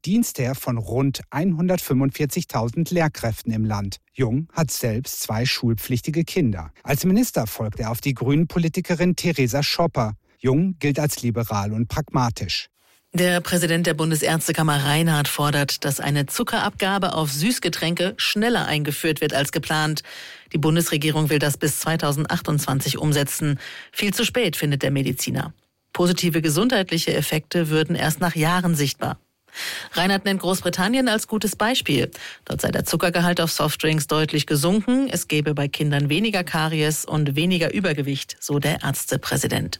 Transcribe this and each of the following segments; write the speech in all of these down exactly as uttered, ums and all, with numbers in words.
Dienstherr von rund hundertfünfundvierzigtausend Lehrkräften im Land. Jung hat selbst zwei schulpflichtige Kinder. Als Minister folgt er auf die Grünen-Politikerin Theresa Schopper. Jung gilt als liberal und pragmatisch. Der Präsident der Bundesärztekammer Reinhardt fordert, dass eine Zuckerabgabe auf Süßgetränke schneller eingeführt wird als geplant. Die Bundesregierung will das bis zweitausendachtundzwanzig umsetzen. Viel zu spät, findet der Mediziner. Positive gesundheitliche Effekte würden erst nach Jahren sichtbar. Reinhardt nennt Großbritannien als gutes Beispiel. Dort sei der Zuckergehalt auf Softdrinks deutlich gesunken. Es gebe bei Kindern weniger Karies und weniger Übergewicht, so der Ärztepräsident.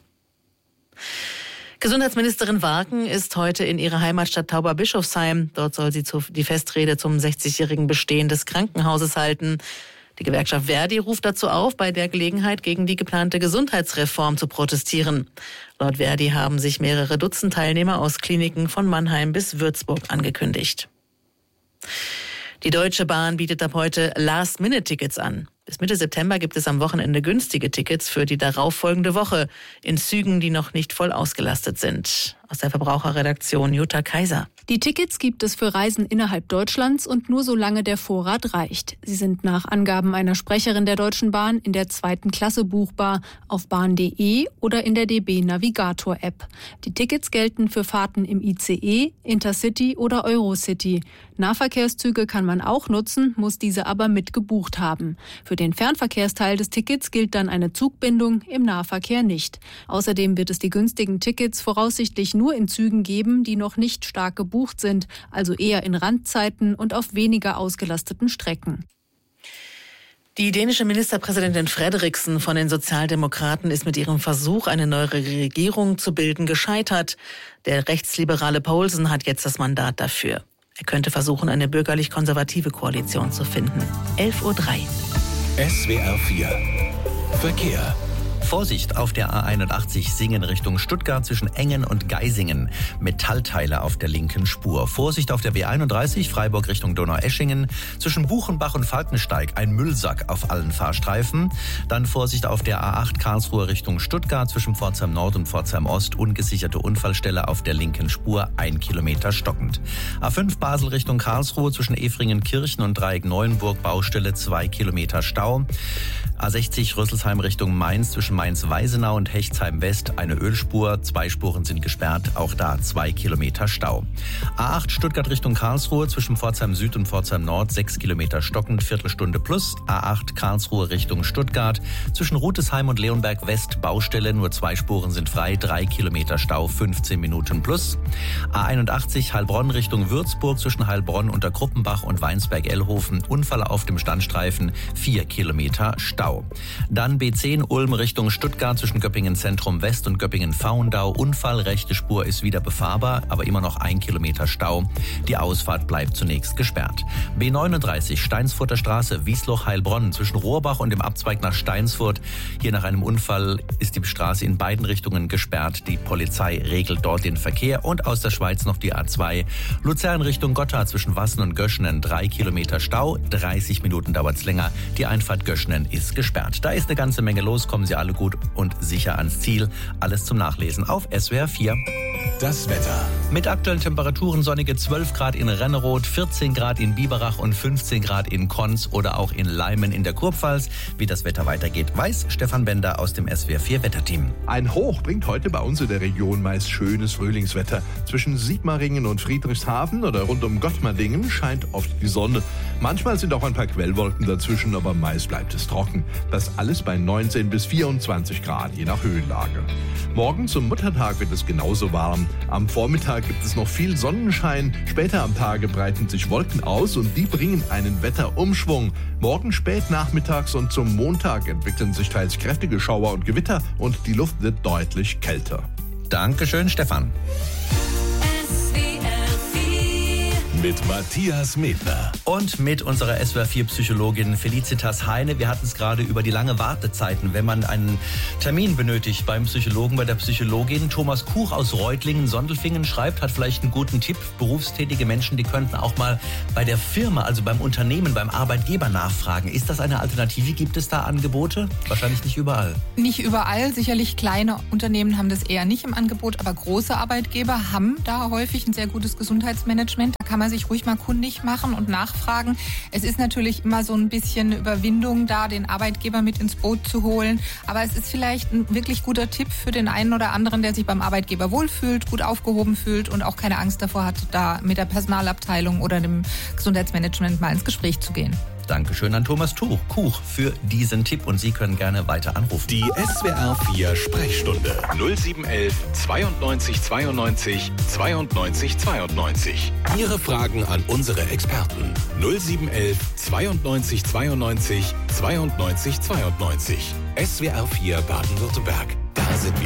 Gesundheitsministerin Warken ist heute in ihrer Heimatstadt Tauberbischofsheim. Dort soll sie die Festrede zum sechzigjährigen Bestehen des Krankenhauses halten. Die Gewerkschaft Verdi ruft dazu auf, bei der Gelegenheit gegen die geplante Gesundheitsreform zu protestieren. Laut Verdi haben sich mehrere Dutzend Teilnehmer aus Kliniken von Mannheim bis Würzburg angekündigt. Die Deutsche Bahn bietet ab heute Last-Minute-Tickets an. Bis Mitte September gibt es am Wochenende günstige Tickets für die darauffolgende Woche in Zügen, die noch nicht voll ausgelastet sind. Aus der Verbraucherredaktion Jutta Kaiser. Die Tickets gibt es für Reisen innerhalb Deutschlands und nur solange der Vorrat reicht. Sie sind nach Angaben einer Sprecherin der Deutschen Bahn in der zweiten Klasse buchbar auf bahn punkt de oder in der D B Navigator App. Die Tickets gelten für Fahrten im I C E, Intercity oder Eurocity. Nahverkehrszüge kann man auch nutzen, muss diese aber mitgebucht haben. Für den Fernverkehrsteil des Tickets gilt dann eine Zugbindung, im Nahverkehr nicht. Außerdem wird es die günstigen Tickets voraussichtlich nur in Zügen geben, die noch nicht stark gebucht sind, also eher in Randzeiten und auf weniger ausgelasteten Strecken. Die dänische Ministerpräsidentin Frederiksen von den Sozialdemokraten ist mit ihrem Versuch, eine neue Regierung zu bilden, gescheitert. Der rechtsliberale Poulsen hat jetzt das Mandat dafür. Er könnte versuchen, eine bürgerlich-konservative Koalition zu finden. elf Uhr drei. S W R vier Verkehr. Vorsicht auf der A einundachtzig Singen Richtung Stuttgart zwischen Engen und Geisingen. Metallteile auf der linken Spur. Vorsicht auf der B einunddreißig Freiburg Richtung Donaueschingen. Zwischen Buchenbach und Falkensteig ein Müllsack auf allen Fahrstreifen. Dann Vorsicht auf der A acht Karlsruhe Richtung Stuttgart zwischen Pforzheim Nord und Pforzheim Ost. Ungesicherte Unfallstelle auf der linken Spur, ein Kilometer stockend. A fünf Basel Richtung Karlsruhe zwischen Efringen-Kirchen und Dreieck Neuenburg Baustelle, zwei Kilometer Stau. A sechzig Rüsselsheim Richtung Mainz zwischen Mainz-Weisenau und Hechtsheim West eine Ölspur. Zwei Spuren sind gesperrt, auch da zwei Kilometer Stau. A acht Stuttgart Richtung Karlsruhe zwischen Pforzheim Süd und Pforzheim Nord, sechs Kilometer stockend, Viertelstunde plus. A acht Karlsruhe Richtung Stuttgart zwischen Rutesheim und Leonberg West Baustelle, nur zwei Spuren sind frei, drei Kilometer Stau, fünfzehn Minuten plus. A einundachtzig Heilbronn Richtung Würzburg zwischen Heilbronn unter Kruppenbach und Weinsberg-Ellhofen, Unfall auf dem Standstreifen, vier Kilometer Stau. Dann B zehn Ulm Richtung Stuttgart zwischen Göppingen Zentrum West und Göppingen Faundau. Unfall, rechte Spur ist wieder befahrbar, aber immer noch ein Kilometer Stau. Die Ausfahrt bleibt zunächst gesperrt. B neununddreißig Steinsfurter Straße, Wiesloch-Heilbronn zwischen Rohrbach und dem Abzweig nach Steinsfurt. Hier nach einem Unfall ist die Straße in beiden Richtungen gesperrt. Die Polizei regelt dort den Verkehr. Und aus der Schweiz noch die A zwei. Luzern Richtung Gotthard zwischen Wassen und Göschenen, drei Kilometer Stau. dreißig Minuten dauert's länger. Die Einfahrt Göschenen ist gesperrt. Da ist eine ganze Menge los. Kommen Sie alle gut und sicher ans Ziel. Alles zum Nachlesen auf S W R vier. Das Wetter. Mit aktuellen Temperaturen sonnige zwölf Grad in Renneroth, vierzehn Grad in Biberach und fünfzehn Grad in Konz oder auch in Leimen in der Kurpfalz. Wie das Wetter weitergeht, weiß Stefan Bender aus dem S W R vier Wetterteam. Ein Hoch bringt heute bei uns in der Region meist schönes Frühlingswetter. Zwischen Sigmaringen und Friedrichshafen oder rund um Gottmardingen scheint oft die Sonne. Manchmal sind auch ein paar Quellwolken dazwischen, aber meist bleibt es trocken. Das alles bei neunzehn bis vierundzwanzig Grad, je nach Höhenlage. Morgen zum Muttertag wird es genauso warm. Am Vormittag gibt es noch viel Sonnenschein. Später am Tage breiten sich Wolken aus und die bringen einen Wetterumschwung. Morgen spät nachmittags und zum Montag entwickeln sich teils kräftige Schauer und Gewitter und die Luft wird deutlich kälter. Dankeschön, Stefan. Mit Matthias Medner. Und mit unserer S W R vier Psychologin Felicitas Heine. Wir hatten es gerade über die lange Wartezeiten, wenn man einen Termin benötigt beim Psychologen, bei der Psychologin. Thomas Kuch aus Reutlingen, Sondelfingen schreibt, hat vielleicht einen guten Tipp. Berufstätige Menschen, die könnten auch mal bei der Firma, also beim Unternehmen, beim Arbeitgeber nachfragen. Ist das eine Alternative? Gibt es da Angebote? Wahrscheinlich nicht überall. Nicht überall. Sicherlich kleine Unternehmen haben das eher nicht im Angebot, aber große Arbeitgeber haben da häufig ein sehr gutes Gesundheitsmanagement. Da kann man sich ruhig mal kundig machen und nachfragen. Es ist natürlich immer so ein bisschen Überwindung da, den Arbeitgeber mit ins Boot zu holen. Aber es ist vielleicht ein wirklich guter Tipp für den einen oder anderen, der sich beim Arbeitgeber wohlfühlt, gut aufgehoben fühlt und auch keine Angst davor hat, da mit der Personalabteilung oder dem Gesundheitsmanagement mal ins Gespräch zu gehen. Dankeschön an Thomas Tuch, Kuch für diesen Tipp und Sie können gerne weiter anrufen. Die S W R vier Sprechstunde null sieben eins eins zweiundneunzig zweiundneunzig zweiundneunzig zweiundneunzig. Ihre Fragen an unsere Experten null sieben eins eins zweiundneunzig zweiundneunzig zweiundneunzig zweiundneunzig. S W R vier Baden-Württemberg. Da sind wir.